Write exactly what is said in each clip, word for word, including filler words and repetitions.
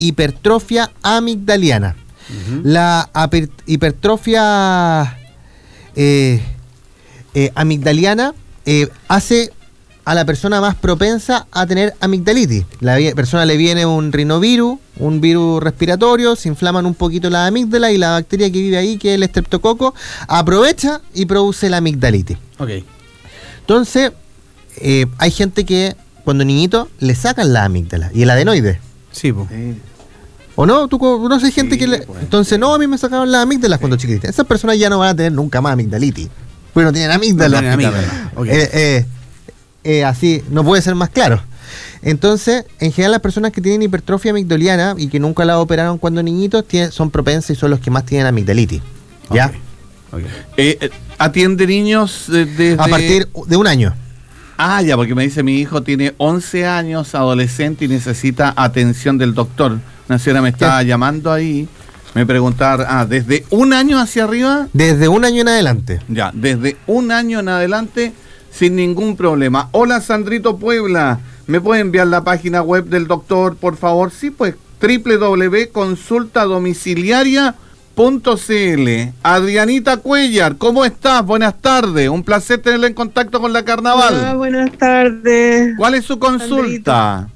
hipertrofia amigdaliana. Uh-huh. La aper, hipertrofia eh, eh, amigdaliana eh, hace a la persona más propensa a tener amigdalitis. La persona le viene un rinovirus, un virus respiratorio, se inflaman un poquito la amígdala y la bacteria que vive ahí, que es el estreptococo, aprovecha y produce la amigdalitis. Okay. Entonces, eh, hay gente que cuando niñito le sacan la amígdala y el adenoide. Sí, pues. ¿O no? ¿Tú conoces sí, gente que le... Pues, Entonces, sí. no, a mí me sacaron las amígdalas sí. cuando chiquititas. Esas personas ya no van a tener nunca más amigdalitis. Porque no tienen amígdala. No tienen amígdala. Okay. Eh, eh, eh, así, no puede ser más claro. Entonces, en general, las personas que tienen hipertrofia amigdaliana y que nunca la operaron cuando niñitos tienen, son propensas y son los que más tienen amigdalitis. ¿Ya? Okay. Okay. Eh, eh, ¿Atiende niños desde...? A partir de un año. Ah, ya, porque me dice mi hijo tiene once años, adolescente y necesita atención del doctor. Una señora me estaba ¿Qué? llamando ahí, me preguntaba, ah, ¿desde un año hacia arriba? Desde un año en adelante. Ya, desde un año en adelante, sin ningún problema. Hola, Sandrito Puebla, ¿me puede enviar la página web del doctor, por favor? Sí, pues, doble u doble u doble u punto consulta domiciliaria punto c l. Adrianita Cuellar, ¿cómo estás? Buenas tardes, un placer tenerla en contacto con la Carnaval. Hola, buenas tardes. ¿Cuál es su consulta? Sandrito.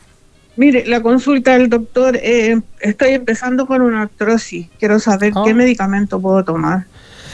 Mire, la consulta del doctor, eh, estoy empezando con una artrosis. Quiero saber oh. qué medicamento puedo tomar.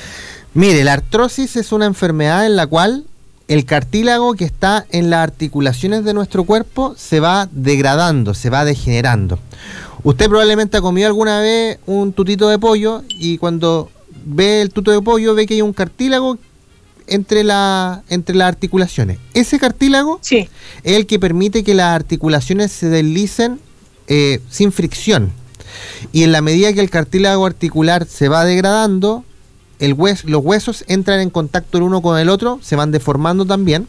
Mire, la artrosis es una enfermedad en la cual el cartílago que está en las articulaciones de nuestro cuerpo se va degradando, se va degenerando. Usted probablemente ha comido alguna vez un tutito de pollo y cuando ve el tuto de pollo ve que hay un cartílago entre, la, entre las articulaciones. Ese cartílago sí. es el que permite que las articulaciones se deslicen eh, sin fricción. Y en la medida que el cartílago articular se va degradando, el hues, los huesos entran en contacto el uno con el otro, se van deformando también,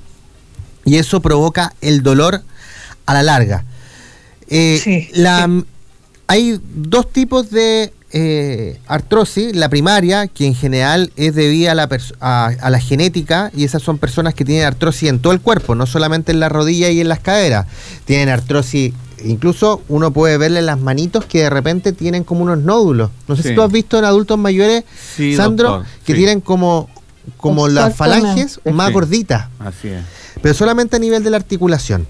y eso provoca el dolor a la larga. Eh, sí, la, sí. Hay dos tipos de eh, artrosis. La primaria, que en general es debida a la, a, a la genética, y esas son personas que tienen artrosis en todo el cuerpo, no solamente en las rodillas y en las caderas. Tienen artrosis, incluso uno puede verle en las manitos que de repente tienen como unos nódulos. No sé sí. si tú has visto en adultos mayores, sí, Sandro, doctor, que sí. tienen como, como las falanges más sí. gorditas. Así es. Pero solamente a nivel de la articulación.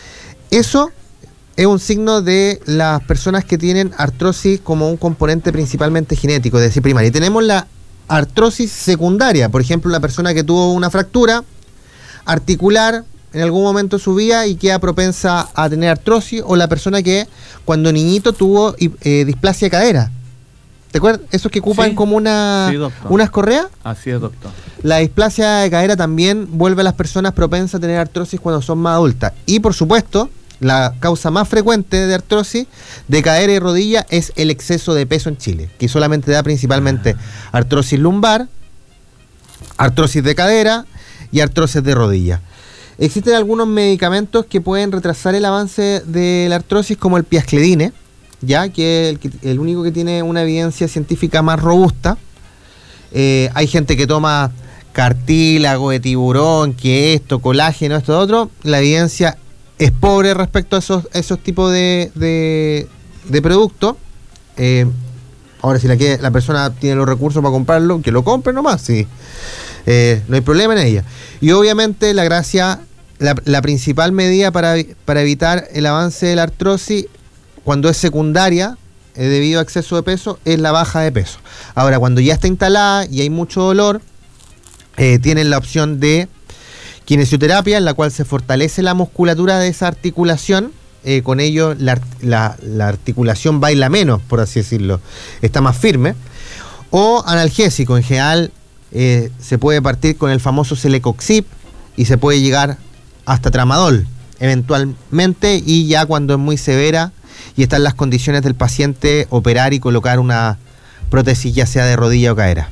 Eso es un signo de las personas que tienen artrosis como un componente principalmente genético, es decir, primaria. Y tenemos la artrosis secundaria, por ejemplo, la persona que tuvo una fractura articular en algún momento de su vida y queda propensa a tener artrosis, o la persona que cuando niñito tuvo eh, displasia de cadera. ¿Te acuerdas? Esos que ocupan sí. como una sí, unas correas. Así es, doctor. La displasia de cadera también vuelve a las personas propensas a tener artrosis cuando son más adultas. Y por supuesto, la causa más frecuente de artrosis de cadera y rodilla es el exceso de peso en Chile, que solamente da principalmente artrosis lumbar, artrosis de cadera y artrosis de rodilla. Existen algunos medicamentos que pueden retrasar el avance de la artrosis, como el piascledine, ya que es el, el único que tiene una evidencia científica más robusta. Eh, hay gente que toma cartílago de tiburón, que esto, colágeno, esto, otro. La evidencia es pobre respecto a esos, esos tipos de, de, de productos. Eh, ahora, si la, que, la persona tiene los recursos para comprarlo, que lo compre nomás, sí. Eh, no hay problema en ella. Y obviamente la gracia, la, la principal medida para, para evitar el avance de la artrosis cuando es secundaria, eh, debido a exceso de peso, es la baja de peso. Ahora, cuando ya está instalada y hay mucho dolor, eh, tienen la opción de kinesioterapia, en la cual se fortalece la musculatura de esa articulación. Eh, con ello la, la, la articulación baila menos, por así decirlo, está más firme. O analgésico, en general eh, se puede partir con el famoso Celecoxib y se puede llegar hasta tramadol eventualmente, y ya cuando es muy severa y están las condiciones del paciente, operar y colocar una prótesis ya sea de rodilla o cadera.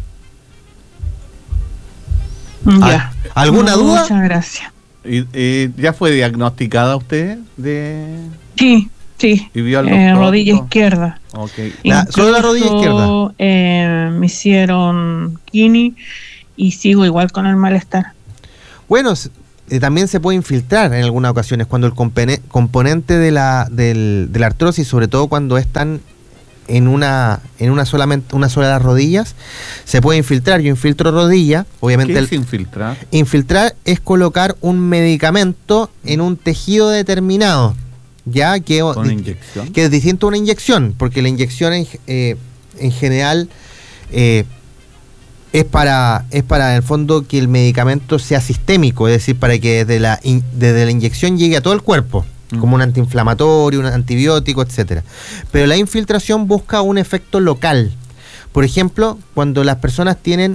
Ya. ¿Alguna no, duda? Muchas gracias. ¿Y, y ya fue diagnosticada usted de...? Sí, sí. ¿Y vio al eh, doctor? rodilla izquierda. Okay. La, ¿Solo la rodilla izquierda? Eh, me hicieron kini y sigo igual con el malestar. Bueno, eh, también se puede infiltrar en algunas ocasiones cuando el compone- componente de la, del, de la artrosis, sobre todo cuando están en una en una solamente una sola de las rodillas, se puede infiltrar. Yo infiltro rodilla, obviamente. ¿Qué el, es infiltrar? Infiltrar es colocar un medicamento en un tejido determinado, ya que, ¿Con di- inyección? que es distinto a una inyección, porque la inyección en, eh, en general eh, es para es para en el fondo que el medicamento sea sistémico, es decir, para que desde la in- desde la inyección llegue a todo el cuerpo, como un antiinflamatorio, un antibiótico, etcétera. Pero la infiltración busca un efecto local. Por ejemplo, cuando las personas tienen,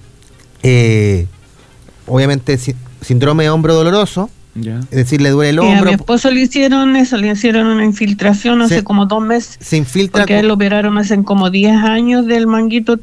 eh, obviamente, sí, síndrome de hombro doloroso, Ya. es decir, le duele el Sí, a hombro, mi esposo le hicieron eso, le hicieron una infiltración hace Se- como dos meses, se infiltra. porque a él lo operaron hace como diez años del manguito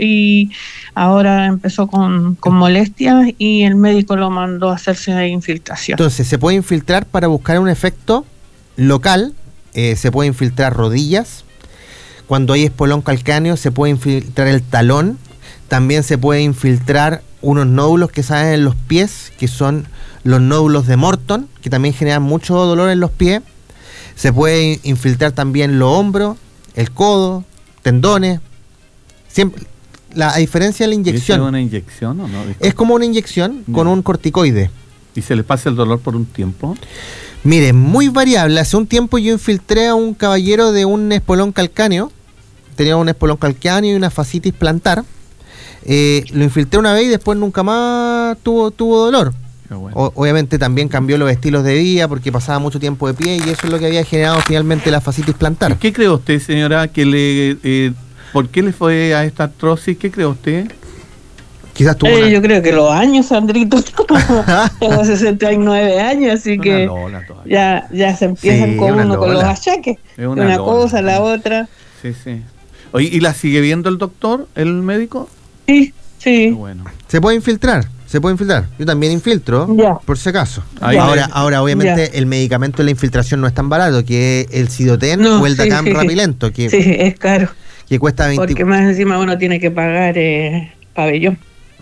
y ahora empezó con, con molestias y el médico lo mandó a hacerse una infiltración. Entonces, se puede infiltrar para buscar un efecto local, eh, se puede infiltrar rodillas, cuando hay espolón calcáneo se puede infiltrar el talón, también se puede infiltrar unos nódulos que salen en los pies, que son los nódulos de Morton, que también generan mucho dolor en los pies. Se puede infiltrar también los hombros, el codo, tendones. Siempre, la a diferencia de la inyección, ¿Es una inyección o no? Disculpe. es como una inyección con Ya. un corticoide. ¿Y se le pasa el dolor por un tiempo? Mire, muy variable. Hace un tiempo yo infiltré a un caballero de un espolón calcáneo. Tenía un espolón calcáneo y una fascitis plantar. Eh, lo infiltré una vez y después nunca más tuvo, tuvo dolor. Qué bueno. O- obviamente también cambió los estilos de vida porque pasaba mucho tiempo de pie y eso es lo que había generado finalmente la fascitis plantar. ¿Qué cree usted, señora, que le... eh, ¿por qué le fue a esta artrosis? ¿Qué cree usted? Quizás tuvo Eh, una... yo creo que los años, Sandrito, tengo sesenta y nueve años, así Una que lola todavía. ya, ya se empiezan Sí, con una uno con los lola. achaques. Es una Una, lola. cosa, la otra. Sí, sí. Oye, ¿y la sigue viendo el doctor, el médico? Sí, Qué sí. bueno. Se puede infiltrar, se puede infiltrar. Yo también infiltro, Ya. por si acaso. Ahí Ahora, le- ahora obviamente Ya. el medicamento de la infiltración no es tan barato, que es el Sidoten No, o el sí, Dacam sí, sí. Rapilento, que, Sí, es caro. que cuesta veinte. Porque más encima uno tiene que pagar eh, pabellón.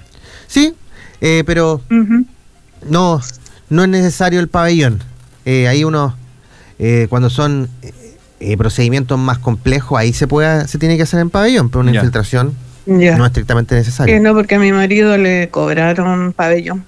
Sí, eh, pero Ujú. no, no es necesario el pabellón. Eh, hay unos, eh, cuando son eh, eh, procedimientos más complejos, ahí se puede, se tiene que hacer en pabellón, pero una Ya. infiltración Ya. no es estrictamente necesaria. Sí, no, porque a mi marido le cobraron pabellón.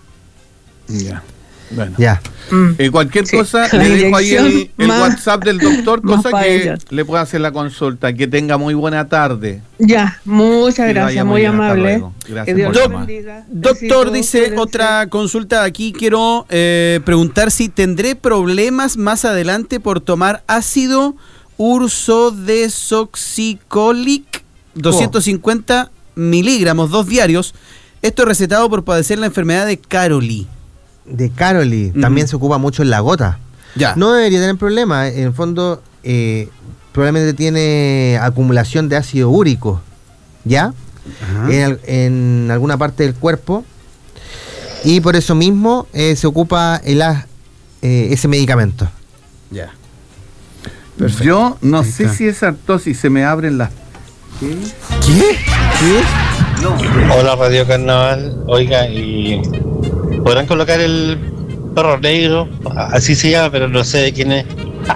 Ya. Bueno. Ya. Mm. Eh, cualquier Sí. cosa, La le dejo ahí el, inyección el más- WhatsApp del doctor, más cosa que pabellón. le pueda hacer la consulta. Que tenga muy buena tarde. Ya, muchas Que gracias, vaya muy bien, hasta amable. luego. Gracias Que Dios por los llamar. bendiga. Doctor, Besitos, dice cuídense. otra consulta. Aquí quiero eh, preguntar si tendré problemas más adelante por tomar ácido ursodesoxicolic doscientos cincuenta miligramos, dos diarios. Esto es recetado por padecer la enfermedad de Caroli. De Caroli, Ujú. también se ocupa mucho en la gota. Ya. No debería tener problema. En el fondo, eh, probablemente tiene acumulación de ácido úrico, ¿ya? Ajá. En, al- en alguna parte del cuerpo. Y por eso mismo eh, se ocupa el, a- eh, ese medicamento. Ya. Yo no Ahí sé está. si es artrosis, se me abren las... ¿Qué? ¿Qué? ¿Qué? No. Hola Radio Carnaval, oiga, y podrán colocar el perro negro, así se llama, pero no sé de quién es.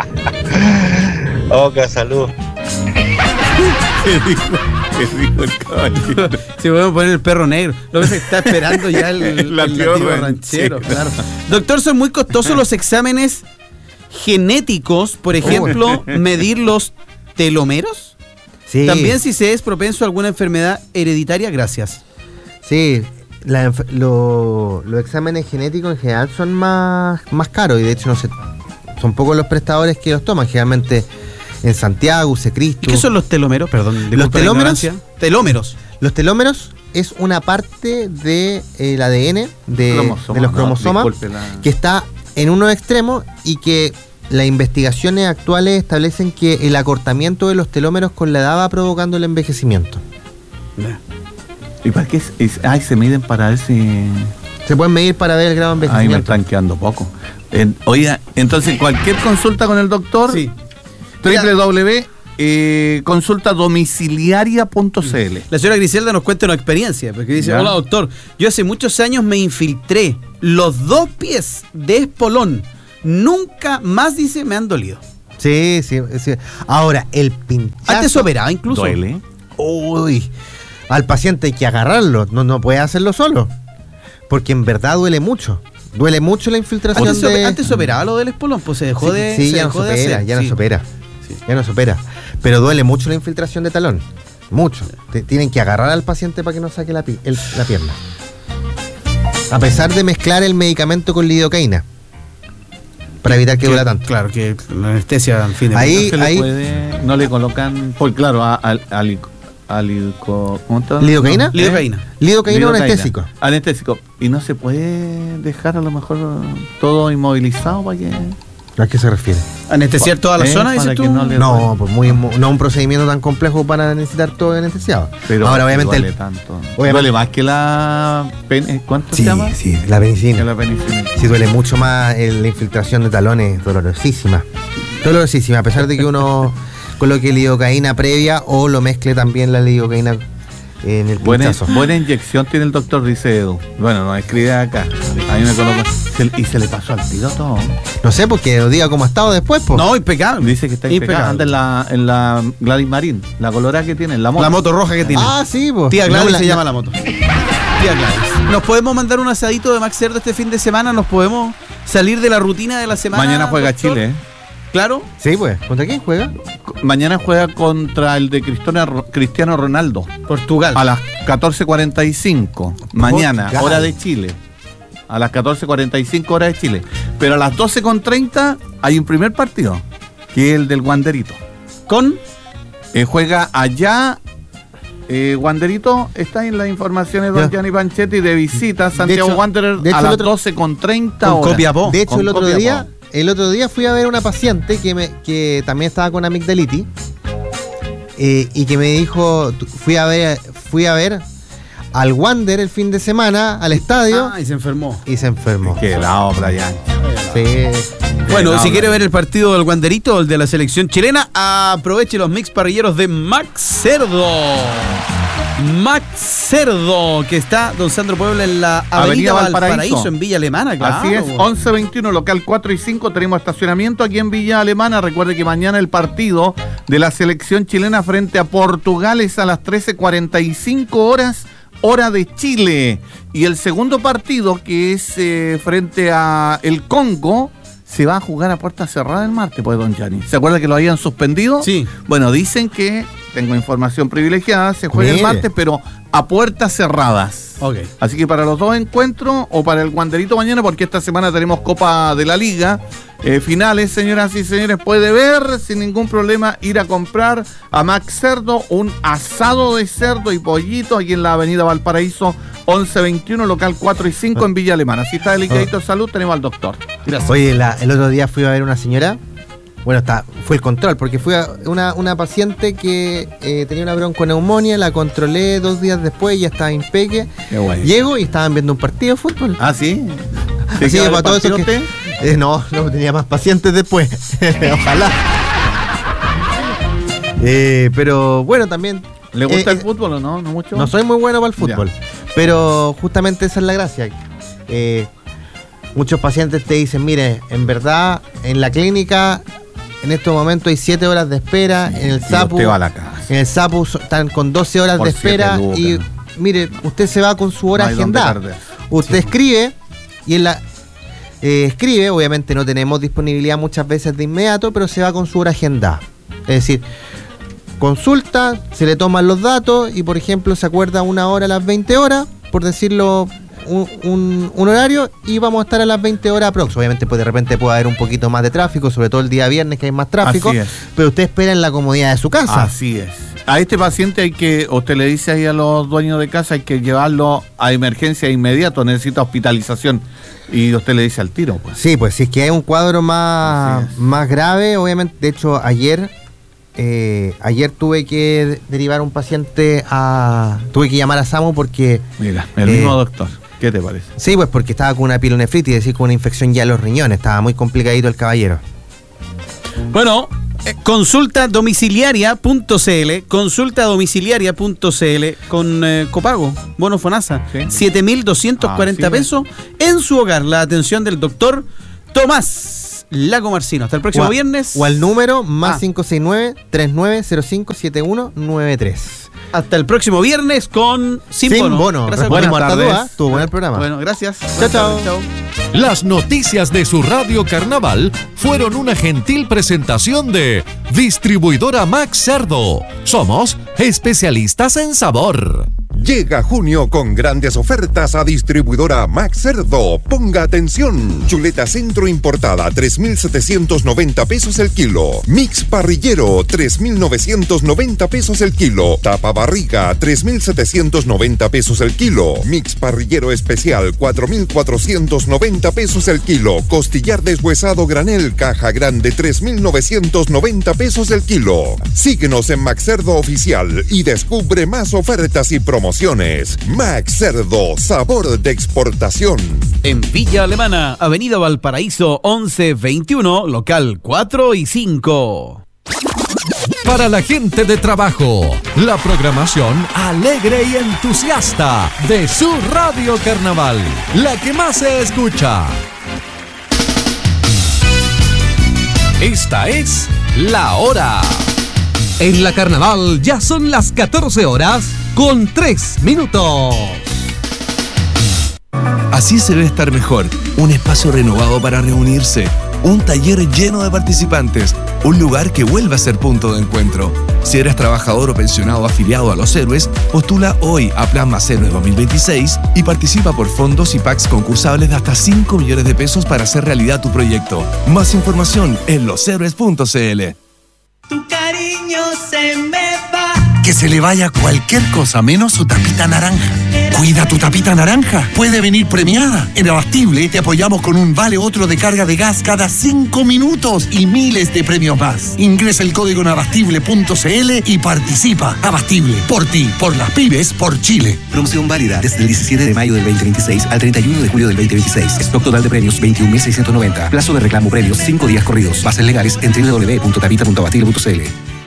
Oiga, salud. ¿Qué dijo? ¿Qué dijo el caballero? Si podemos poner el perro negro. Lo que se está esperando ya el, el El nativo nativo ranchero. ranchero. Claro. Doctor, son muy costosos los exámenes genéticos, por ejemplo, medir los telómeros. Sí. También si se es propenso a alguna enfermedad hereditaria, gracias. Sí, la enf- lo- los exámenes genéticos en general son más, más caros y de hecho no sé, son pocos los prestadores que los toman, generalmente en Santiago, ¿Y Usecristo. qué son los telómeros? Perdón, disculpa la telómeros? ignorancia. Telómeros. Los telómeros es una parte del de, A D N de, Cromosoma, de los no, cromosomas disculpe la- que está en unos extremos y que las investigaciones actuales establecen que el acortamiento de los telómeros con la edad va provocando el envejecimiento. ¿Y para qué? Es, es- ay, se miden para ver si... Se pueden medir para ver el grado de Ahí me envejecimiento. están quedando poco. En- oiga, entonces cualquier consulta con el doctor, Sí. doble u doble u doble u eh, consulta domiciliaria punto c l. La señora Griselda nos cuenta una experiencia, porque dice, Ya. hola doctor, yo hace muchos años me infiltré los dos pies de espolón. Nunca más, dice, me han dolido. Sí, sí, sí. Ahora, el pinchazo... Antes operaba incluso. Duele. Uy, al paciente hay que agarrarlo, no, no puede hacerlo solo. Porque en verdad duele mucho. Duele mucho la infiltración Antes, de... antes operaba lo del espolón, pues se dejó Sí, de sí, se ya no dejó se de opera, hacer. ya no Sí. se opera. Sí. Ya no se opera. Pero duele mucho la infiltración de talón. Mucho. Te- tienen que agarrar al paciente para que no saque la, pi- el- la pierna. A pesar de mezclar el medicamento con lidocaína. Para evitar que Que- duela tanto. Claro, que la anestesia, al fin de Ahí- No se le ahí- puede- no le colocan, pues claro, a- al, al, al- ¿cómo está? ¿Lidocaína? No, ¿eh? Lidocaína. Lidocaína o anestésico. Anestésico. Y no se puede dejar a lo mejor todo inmovilizado para que... ¿A qué se refiere? Anestesiar toda la Eh, zona, para dices que tú. no le- No, pues muy, mu- no un procedimiento tan complejo para necesitar todo anestesiado. Pero Ahora, obviamente, duele el- tanto. obviamente- Duele más que la... pen- ¿Cuánto sí, se llama? sí, la Que penicilina. la penicilina. Sí, duele mucho más el- la infiltración de talones, dolorosísima. Dolorosísima, a pesar de que uno coloque lidocaína previa o lo mezcle también la lidocaína en el Buena, pinchazo. buena inyección tiene el doctor, dice Edu. Bueno, nos escribe acá. A mí me coloca. se- y se le pasó al tiro todo. No sé, porque lo diga cómo ha estado después, pues. No, impecable. Dice que está impecable. Anda en la, en la Gladys Marín, la colorada que tiene, en la moto. La moto roja que tiene. Ah, sí, pues. Tía Gladys No, la- se llama la moto. Tía Gladys. ¿Nos podemos mandar un asadito de Max Cerdo este fin de semana? ¿Nos podemos salir de la rutina de la semana? Mañana juega doctor? Chile, ¿eh? Claro. Sí, pues. ¿Contra quién juega? Mañana juega contra el de Cristiano, Cristiano Ronaldo. Portugal. A las catorce cuarenta y cinco. Mañana, Portugal. hora de Chile. A las catorce cuarenta y cinco, hora de Chile. Pero a las doce con treinta hay un primer partido, que es el del Wanderito. Con Eh, juega allá. Eh, Wanderito está en las informaciones de Don Ya. Gianni Panchetti de visita. Santiago hecho- Wanderer de hecho a el las otro- doce con treinta con horas. Copiapó. De hecho, Con el otro Copiapó. día, el otro día fui a ver una paciente que me, que también estaba con amigdalitis. eh, y que me dijo, tu- fui a ver, fui a ver al Wander el fin de semana, al estadio, Ah, y se enfermó. y se enfermó. Que la obra ya. Sí. Bueno, no, si no. quiere ver el partido del Wanderito o el de la selección chilena, aproveche los mix parrilleros de Max Cerdo. Max Cerdo, que está Don Sandro Puebla en la Avenida, Avenida Valparaíso. Valparaíso, en Villa Alemana, claro. Así es, po. once veintiuno, local cuatro y cinco, tenemos estacionamiento aquí en Villa Alemana. Recuerde que mañana el partido de la selección chilena frente a Portugal es a las trece cuarenta y cinco horas, hora de Chile. Y el segundo partido, que es eh, frente a el Congo, se va a jugar a puerta cerrada el martes, pues, don Gianni. ¿Se acuerda que lo habían suspendido? Sí. Bueno, dicen que, tengo información privilegiada, se juega el Mire. martes, pero a puertas cerradas. Ok. Así que para los dos encuentros o para el Wanderito mañana, porque esta semana tenemos Copa de la Liga, eh, finales, señoras y señores, puede ver sin ningún problema ir a comprar a Max Cerdo un asado de cerdo y pollito aquí en la avenida Valparaíso once veintiuno, local cuatro y cinco en Villa Alemana. Si está delicadito de salud, tenemos al doctor. Gracias. Oye, la- el otro día fui a ver una señora. Bueno, está, fue el control, porque fui a una, una paciente que eh, tenía una bronconeumonía, la controlé dos días después, ya estaba impeque. Qué guay. Llego y estaban viendo un partido de fútbol. Ah, sí. Así ¿Se que queda para el todo eso partido que- usted? Eh, no, no, tenía más pacientes después. Ojalá. Eh, pero bueno, también. ¿Le gusta eh, el fútbol o no? No mucho. No soy muy bueno para el fútbol, pero justamente esa es la gracia. Eh, muchos pacientes te dicen, mire, en verdad, en la clínica, en estos momentos hay siete horas de espera, en el Y SAPU, usted va a la casa. en el SAPU so- están con doce horas Por de siete espera lucas. y mire, usted se va con su hora No hay dónde agendada. perder. Usted escribe y en la eh, escribe, obviamente no tenemos disponibilidad muchas veces de inmediato, pero se va con su hora agendada. Es decir, consulta, se le toman los datos y por ejemplo se acuerda una hora a las veinte horas, por decirlo un, un- un horario, y vamos a estar a las veinte horas aprox. Obviamente pues de repente puede haber un poquito más de tráfico, sobre todo el día viernes que hay más tráfico, Así es. pero usted espera en la comodidad de su casa. Así es. A este paciente hay que, usted le dice ahí a los dueños de casa, hay que llevarlo a emergencia inmediato, necesita hospitalización. Y usted le dice al tiro, pues. Sí, pues si es que hay un cuadro más, Así es. más grave, obviamente, de hecho ayer eh, ayer tuve que de- derivar a un paciente a... Tuve que llamar a SAMU porque... Mira, el Eh, mismo doctor. ¿Qué te parece? Sí, pues porque estaba con una pielonefritis, es decir, con una infección ya en los riñones, estaba muy complicadito el caballero. Bueno, Eh, consulta domiciliaria punto c l, consulta domiciliaria punto c l con eh, copago, bono FONASA, Sí. siete mil doscientos cuarenta Ah, sí, pesos en su hogar. La atención del doctor Tomás Lago Marcino. Hasta el próximo O a- viernes. O al número más Ah. cinco seis nueve, tres nueve cero cinco, siete uno nueve tres. Hasta el próximo viernes con Sin, Sin Bono. bono. Gracias. Buenas Respondimos harta tardes. duda. Estuvo bueno el programa. Bueno, gracias. Chao, chao. Las noticias de su radio Carnaval fueron una gentil presentación de Distribuidora Max Cerdo. Somos especialistas en sabor. Llega junio con grandes ofertas a distribuidora Max Cerdo. Ponga atención. Chuleta centro importada, tres mil setecientos noventa pesos el kilo. Mix parrillero, tres mil novecientos noventa pesos el kilo. Tapa barriga, tres mil setecientos noventa pesos el kilo. Mix parrillero especial, cuatro mil cuatrocientos noventa pesos el kilo. Costillar deshuesado granel, caja grande, tres mil novecientos noventa pesos el kilo. Síguenos en Max Cerdo Oficial y descubre más ofertas y promociones. Max Cerdo, sabor de exportación. En Villa Alemana, Avenida Valparaíso once veintiuno, local cuatro y cinco. Para la gente de trabajo, la programación alegre y entusiasta de su radio Carnaval, la que más se escucha. Esta es La Hora. En la Carnaval ya son las catorce horas con tres minutos. Así se debe estar mejor. Un espacio renovado para reunirse. Un taller lleno de participantes. Un lugar que vuelva a ser punto de encuentro. Si eres trabajador o pensionado afiliado a Los Héroes, postula hoy a Plan Más Héroes dos mil veintiséis y participa por fondos y packs concursables de hasta cinco millones de pesos para hacer realidad tu proyecto. Más información en los héroes punto c l. Tu cariño se me va. Que se le vaya cualquier cosa menos su tapita naranja. Cuida tu tapita naranja. Puede venir premiada. En Abastible te apoyamos con un vale otro de carga de gas cada cinco minutos y miles de premios más. Ingresa el código en abastible punto c l y participa. Abastible. Por ti, por las pymes, por Chile. Promoción válida desde el diecisiete de mayo del veinte veintiséis al treinta y uno de julio del veinte veintiséis. Stock total de premios veintiún mil seiscientos noventa. Plazo de reclamo premios cinco días corridos. Bases legales en doble u doble u doble u punto tapita punto abastible punto c l.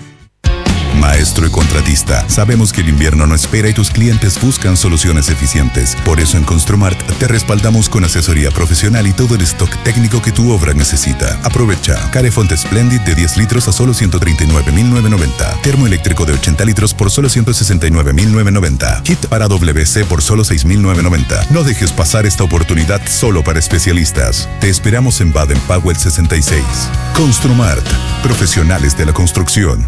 Maestro y contratista, sabemos que el invierno no espera y tus clientes buscan soluciones eficientes. Por eso en Construmart te respaldamos con asesoría profesional y todo el stock técnico que tu obra necesita. Aprovecha Carefont Splendid de diez litros a solo ciento treinta y nueve mil novecientos noventa. Termoeléctrico de ochenta litros por solo ciento sesenta y nueve mil novecientos noventa. Kit para W C por solo seis mil novecientos noventa. No dejes pasar esta oportunidad solo para especialistas. Te esperamos en Baden-Powell sesenta y seis. Construmart, profesionales de la construcción.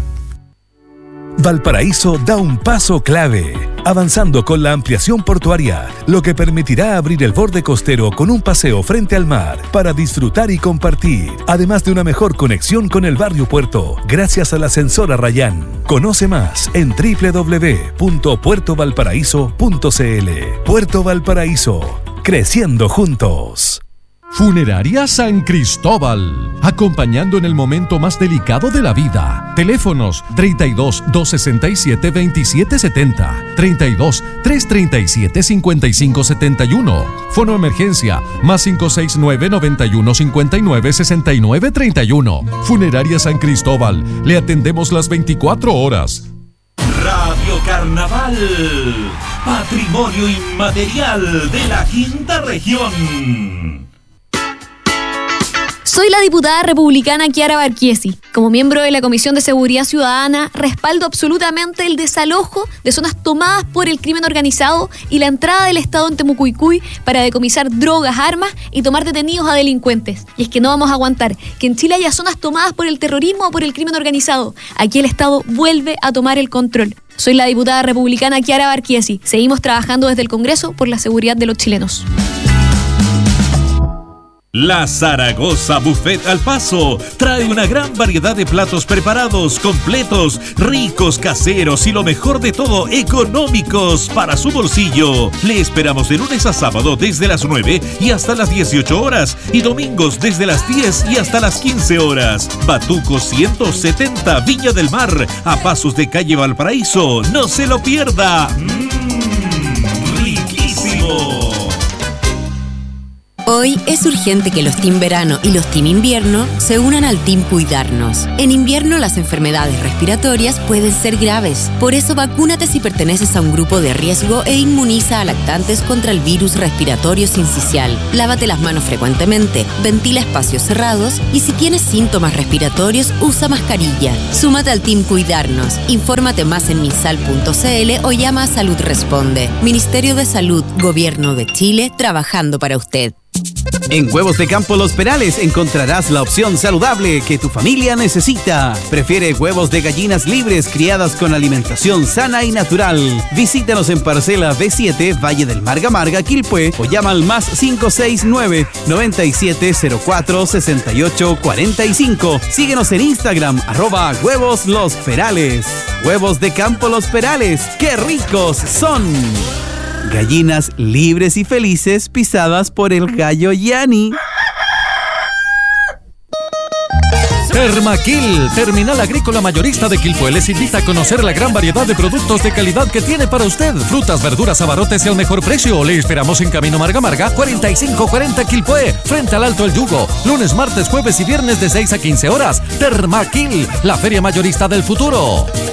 Valparaíso da un paso clave, avanzando con la ampliación portuaria, lo que permitirá abrir el borde costero con un paseo frente al mar para disfrutar y compartir, además de una mejor conexión con el barrio Puerto, gracias al ascensor Arrayán. Conoce más en doble u doble u doble u punto puerto valparaíso punto c l. Puerto Valparaíso, creciendo juntos. Funeraria San Cristóbal, acompañando en el momento más delicado de la vida. Teléfonos treinta y dos, doscientos sesenta y siete, veintisiete setenta, treinta y dos, trescientos treinta y siete, cincuenta y cinco setenta y uno. Fono emergencia más cinco seis nueve, noventa y uno, cincuenta y nueve, sesenta y nueve treinta y uno. Funeraria San Cristóbal, le atendemos las veinticuatro horas. Radio Carnaval, patrimonio inmaterial de la quinta región. Soy la diputada republicana Chiara Barquiesi. Como miembro de la Comisión de Seguridad Ciudadana, respaldo absolutamente el desalojo de zonas tomadas por el crimen organizado y la entrada del Estado en Temucuicui para decomisar drogas, armas y tomar detenidos a delincuentes. Y es que no vamos a aguantar que en Chile haya zonas tomadas por el terrorismo o por el crimen organizado. Aquí el Estado vuelve a tomar el control. Soy la diputada republicana Chiara Barquiesi. Seguimos trabajando desde el Congreso por la seguridad de los chilenos. La Zaragoza Buffet al Paso trae una gran variedad de platos preparados, completos, ricos, caseros y lo mejor de todo, económicos para su bolsillo. Le esperamos de lunes a sábado desde las nueve y hasta las dieciocho horas y domingos desde las diez y hasta las quince horas. Batuco ciento setenta, Viña del Mar, a pasos de calle Valparaíso. ¡No se lo pierda! ¡Mmm! ¡Riquísimo! Hoy es urgente que los Team Verano y los Team Invierno se unan al Team Cuidarnos. En invierno las enfermedades respiratorias pueden ser graves. Por eso vacúnate si perteneces a un grupo de riesgo e inmuniza a lactantes contra el virus respiratorio sincicial. Lávate las manos frecuentemente, ventila espacios cerrados y si tienes síntomas respiratorios, usa mascarilla. Súmate al Team Cuidarnos. Infórmate más en minsal punto c l o llama a Salud Responde. Ministerio de Salud, Gobierno de Chile, trabajando para usted. En Huevos de Campo Los Perales encontrarás la opción saludable que tu familia necesita. Prefiere huevos de gallinas libres criadas con alimentación sana y natural. Visítanos en Parcela B siete, Valle del Marga Marga, Quilpué, o llama al más cinco seis nueve, noventa y siete cero cuatro, sesenta y ocho cuarenta y cinco. Síguenos en Instagram, arroba Huevos Los Perales. Huevos de Campo Los Perales, ¡qué ricos son! Gallinas libres y felices pisadas por el gallo Yani. Termaquil, Terminal Agrícola Mayorista de Quilpué, les invita a conocer la gran variedad de productos de calidad que tiene para usted. Frutas, verduras, abarrotes y al mejor precio. Le esperamos en Camino Marga Marga, cuarenta y cinco cuarenta Quilpué, frente al Alto El Yugo. Lunes, martes, jueves y viernes de seis a quince horas. Termaquil, la feria mayorista del futuro.